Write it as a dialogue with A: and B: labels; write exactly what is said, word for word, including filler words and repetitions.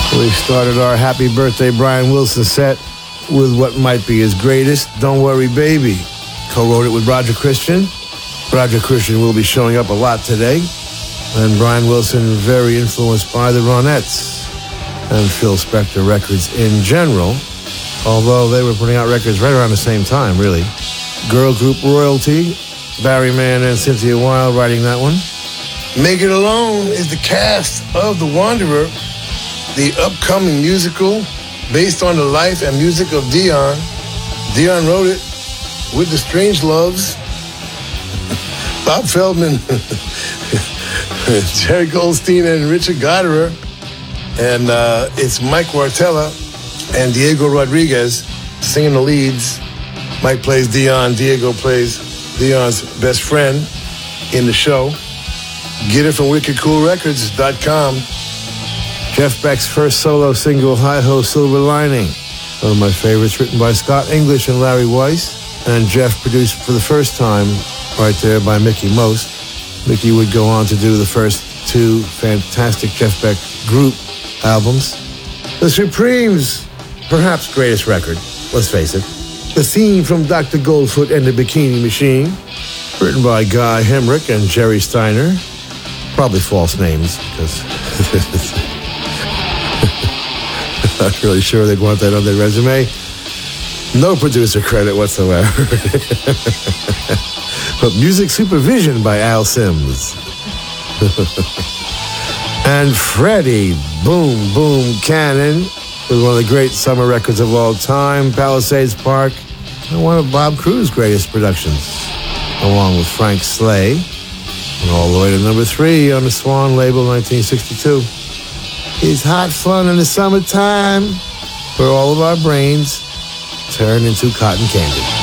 A: We started our Happy Birthday Brian Wilson set with what might be his greatest, Don't Worry Baby. Co-wrote it with Roger Christian. Roger Christian will be showing up a lot today. And Brian Wilson, very influenced by the Ronettes and Phil Spector records in general, although they were putting out records right around the same time, really. Girl group Royalty, Barry Mann and Cynthia Wilde writing that one.
B: Make It Alone is the cast of The Wanderer, the upcoming musical based on the life and music of Dion. Dion wrote it with the Strangeloves, Bob Feldman, Jerry Goldstein, and Richard Gottehrer. And uh, it's Mike Wartella and Diego Rodriguez singing the leads. Mike plays Dion, Diego plays Dion's best friend in the show. Get it from wicked cool records dot com.
A: Jeff Beck's first solo single, Hi-Ho Silver Lining. One of my favorites, written by Scott English and Larry Weiss. And Jeff produced for the first time right there by Mickey Most. Mickey would go on to do the first two fantastic Jeff Beck group albums. The Supremes, perhaps greatest record, let's face it. The theme from Doctor Goldfoot and the Bikini Machine, written by Guy Hemrick and Jerry Steiner. Probably false names, because not really sure they'd want that on their resume. No producer credit whatsoever. But music supervision by Al Sims. And Freddie Boom Boom Cannon with one of the great summer records of all time, Palisades Park, and one of Bob Cruz's greatest productions, along with Frank Slay, and all the way to number three on the Swan label, nineteen sixty-two. It's hot fun in the summertime where all of our brains turn into cotton candy.